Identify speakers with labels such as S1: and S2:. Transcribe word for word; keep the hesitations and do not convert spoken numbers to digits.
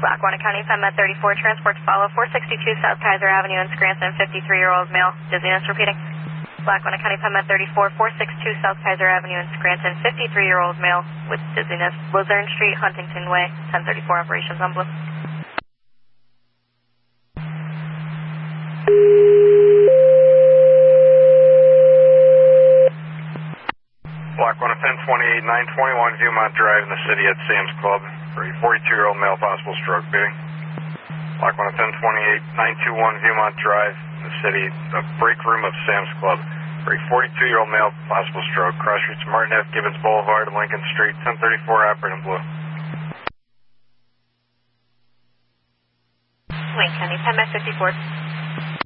S1: Lackawanna County, PennMed thirty-four, transport to follow four sixty-two South Kaiser Avenue in Scranton, fifty-three-year-old male, dizziness repeating. Lackawanna County, PennMed thirty-four, four sixty-two South Kaiser Avenue in Scranton, fifty-three-year-old male with dizziness, Luzerne Street, Huntington Way, ten thirty-four operations on Blue.
S2: Lackawanna ten twenty-eight, nine twenty-one Viewmont Drive in the city at Sam's Club for a forty-two-year-old male, possible stroke beating. Lackawanna ten twenty-eight, nine twenty-one Viewmont Drive in the city, the break room of Sam's Club for a forty-two-year-old male, possible stroke. Cross streets Martin F. Gibbons Boulevard and Lincoln Street, ten thirty-four operating Blue.
S1: Wayne County, PennMed fifty-four.